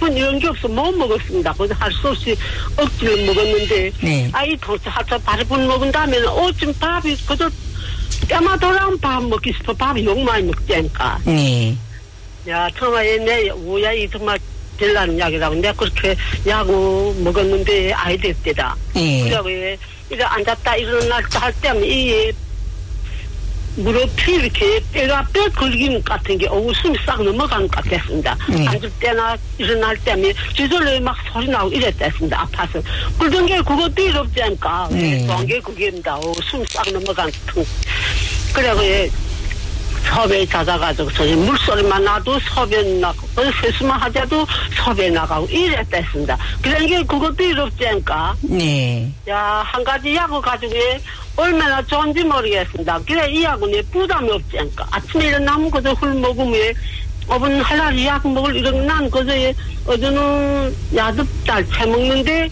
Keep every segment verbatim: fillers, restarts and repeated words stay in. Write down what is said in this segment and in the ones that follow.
번 이런 게 없어 못 먹었습니다. 그래서 할 수 없이 억지로 먹었는데 네. 아이 동서 하차 바리분 먹은 다음에는 어좀 밥이 그저 때마 돌아온 밥 먹기 싶어 밥이 욕 많이 먹자니까. 네. 야 정말 내 우야이 정말 될라는 약이라고 내가 그렇게 약을 먹었는데 아이 됐대다. 네. 그래고 이래 앉았다 일어났다 할 때면 이 무릎이 이렇게 뼈가 뼈 걸리는 것 같은 게 어우 숨이 싹 넘어가는 것 같았습니다. 네. 앉을 때나 일어날 때면 저절로 막 소리 나고 이랬댔습니다. 아파서. 그런 게 그것도 이롭지 않을까. 네. 그런 게 그게입니다. 어우 숨이 싹 넘어가는 통. 그래고 예, 섭외 찾아가지고 물소리만 나도 섭외 나고 세수만 하자도 섭외 나가고 이랬댔습니다. 그런 게 그것도 이롭지 않을까. 네. 야, 한 가지 약을 가지고 얼마나 좋은지 모르겠습니다. 그래, 이 약은 부담이 없지 않을까. 아침에 일어나면 그저 술 먹으면 어분 할라리 약 먹을 이런 난 그저 어제는 야듭달 채 먹는데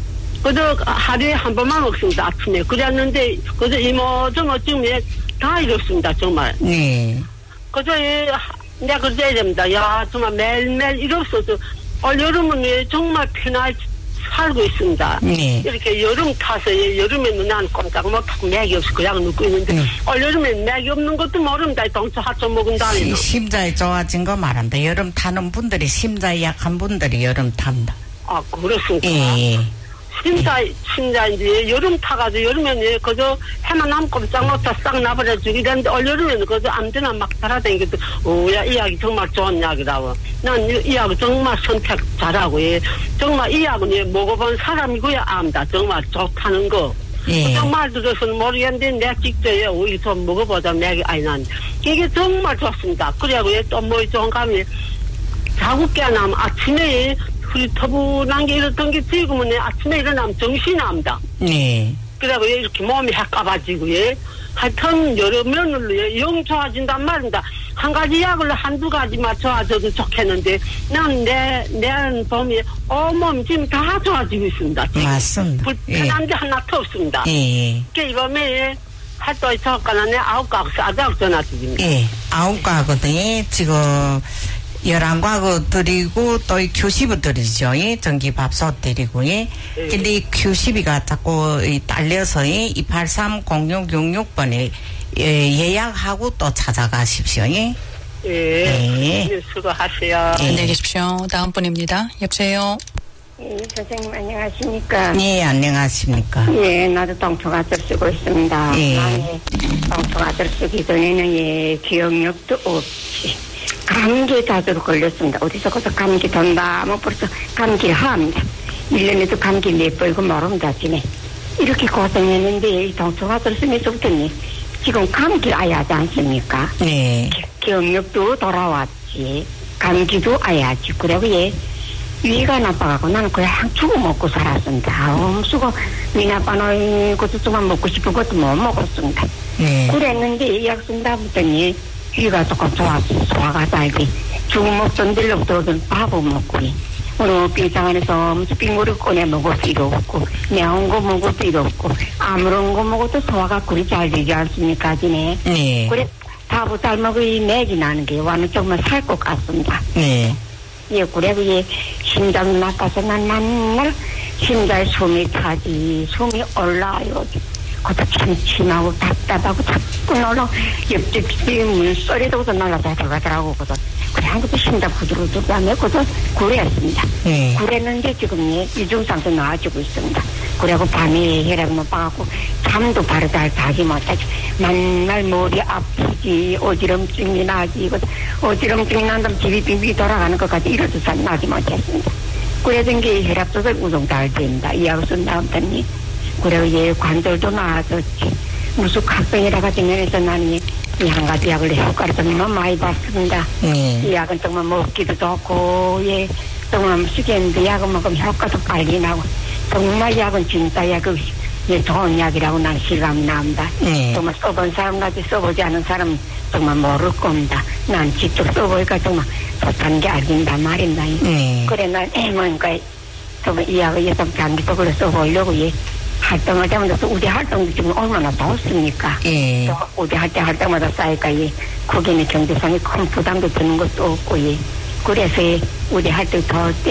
그저 하루에 한 번만 먹습니다. 아침에. 그랬는데 그저 이모저모 어쩌면 다 이렇습니다. 정말. 네. 그저 내가 그래야 됩니다. 야, 정말 매일매일 이렇어서 올 여름은 정말 편하게 살고 있습니다. 네. 이렇게 여름 타서 여름에는 난 꼼짝 못하고 맥이 없어 그냥 눕고 있는데 네. 올 여름에는 맥이 없는 것도 모릅니다. 동서 하초 먹은 다음에 심장이 좋아진 거 말한다. 여름 타는 분들이 심장이 약한 분들이 여름 탄다. 아 그렇습니까? 예. 심자 심자인지 여름 타가지고 여름에는 그저 해만 나면 꼼짝 못하 싹 나버려주고 이랬는데 올 여름에는 그저 아무데나 막 따라다니기도 오야 이 약이 정말 좋은 약이라고. 난 이 약을 정말 선택 잘하고 예. 정말 이 약은 예, 먹어본 사람이고야 압니다. 정말 좋다는 거. 예. 정말 들어서는 모르겠는데 내가 직접 예, 우리 좀 먹어보자 맥이 아니 난 이게 정말 좋습니다. 그래고 예, 또 뭐 좋은 감이 자고 깨어나면 아침에 우리 터분한 게 이렇던 게 지금은 아침에 일어나면 정신이 납니다. 네. 그래고 이렇게 몸이 헷가봐지고, 예. 하여튼 여러 면으로 예, 영 좋아진단 말입니다. 한 가지 약을 한두 가지만 좋아져도 좋겠는데, 난 내, 내 몸이 온몸 지금 다 좋아지고 있습니다. 지금. 맞습니다. 불편한 예. 게 하나도 없습니다. 예. 그 이번에 활동이 좋거나 내 아홉 가구 싸다고 전화 드립니다. 예. 아홉 가거든요. 지금 열한 과거 드리고 또 큐십을 드리죠. 예. 전기밥솥 드리고 예. 예. 근데 이 큐십이가 자꾸 딸려서 예. 이팔삼 공육육육 번에 예, 예약하고 또 찾아가십시오. 예. 예. 예. 네, 수고하세요. 예. 안녕히 계십시오. 다음 분입니다. 여보세요. 예, 선생님 안녕하십니까? 예, 안녕하십니까? 예, 나도 동통아들 쓰고 있습니다. 예. 나는 동통아들 쓰기 전에는 예, 기억력도 없이 감기에 자주 걸렸습니다. 어디서 가서 감기 돈다 뭐 벌써 감기를 합니다. 일 년에도 감기 몇 번이고 모릅니다. 지네. 이렇게 고생했는데 이 동통아들 쓰면서부터는 지금 감기를 아예 하지 않습니까? 네. 기억력도 돌아왔지. 감기도 아예 하지. 그리고 예. 위가 나빠가고 나는 그냥 죽어 먹고 살았습니다. 아우, 수고, 위 나빠는 것도 조금 먹고 싶은 것도 못 먹었습니다. 네. 그랬는데, 약 쓴다부터니 위가 조금 좋았어. 소화가 살기. 죽어 먹던 데로부터 밥을 먹고, 오늘 빙상안에서 무슨 빙고를 꺼내 먹을 필요 없고, 매운 거 먹을 필요 없고, 아무런 거 먹어도 소화가 그리 잘 되지 않습니까, 지네? 네. 그래, 밥을 잘 먹으 이 맥이 나는 게 와는 정말 살 것 같습니다. 네. 예, 그래, 예, 심장 나빠서 난 맨날 심장에 숨이 타지, 숨이 올라요. 그것도 침침하고 답답하고 자꾸 놀라, 옆집 물소리도 날라다 들어가더라고, 그것도. 그래, 한 것도 심장 부드러워지고 하면 그것도 구했습니다. 네. 구했는데 지금 예, 이중상도 나아지고 있습니다. 그리고 밤에 혈압 높아갖고 잠도 바로 잘 자지 못하지. 맨날 머리 아프지, 어지럼증이 나지, 이거 어지럼증이 난다면 집이 빙빙 돌아가는 것까지 이래도 잘 나지 못했습니다. 그래서 게 혈압 조절 우동 잘 됩니다. 이 약을 쓴 다음에. 그리고 얘 관절도 나아졌지. 무슨 각병이라 같은 면에서 나는 이 한 가지 약을 효과를 정말 많이 봤습니다. 네. 이 약은 정말 먹기도 좋고, 예, 정말 쓰겠는데 약은 먹으면 효과도 빨리 나고, 정말 약은 진짜 약은 예, 좋은 약이라고 난 실감이 납니다. 네. 정말 써본 사람까지 써보지 않은 사람은 정말 모를 겁니다. 난 직접 써보니까 정말 좋다는 게 알긴단 말입니다. 네. 그래, 난, 에, 뭔가, 정말 이 약을 예상 장기적으로 써보려고, 예, 활동을 하면서 우리 활동도 지금 얼마나 좋습니까? 예. 또 우리 할 때 할 때마다 쌓이니까, 예, 거기는 경제상에 큰 부담도 드는 것도 없고, 예, 그래서 예, 우리 할 때 더